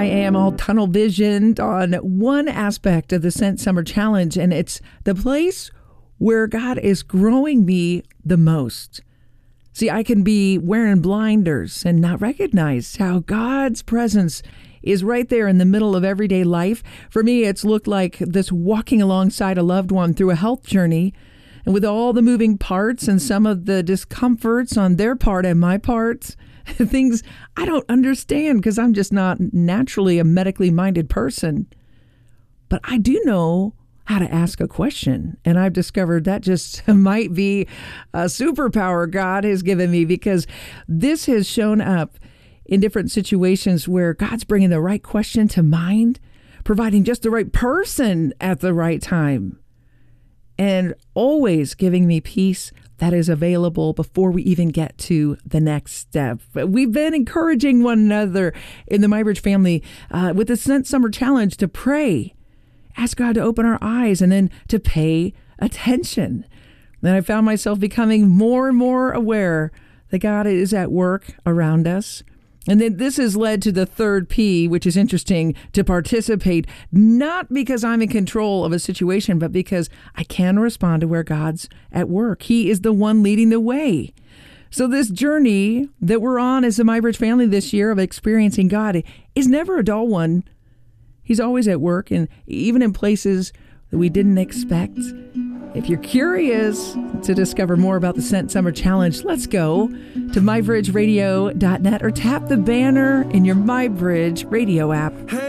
am all tunnel visioned on one aspect of the Sent Summer Challenge, and it's the place where God is growing me the most. See, I can be wearing blinders and not recognize how God's presence is right there in the middle of everyday life. For me, it's looked like this walking alongside a loved one through a health journey, and with all the moving parts and some of the discomforts on their part and my part, things I don't understand because I'm just not naturally a medically minded person. But I do know how to ask a question. And I've discovered that just might be a superpower God has given me, because this has shown up in different situations where God's bringing the right question to mind, providing just the right person at the right time, and always giving me peace that is available before we even get to the next step. We've been encouraging one another in the MyBridge family with the Sent Summer Challenge to pray, ask God to open our eyes, and then to pay attention. Then I found myself becoming more and more aware that God is at work around us. And then this has led to the third P, which is interesting, to participate, not because I'm in control of a situation, but because I can respond to where God's at work. He is the one leading the way. So this journey that we're on as the MyBridge family this year of experiencing God is never a dull one. He's always at work, and even in places that we didn't expect. If you're curious to discover more about the Sent Summer Challenge, let's go to mybridgeradio.net or tap the banner in your MyBridge radio app.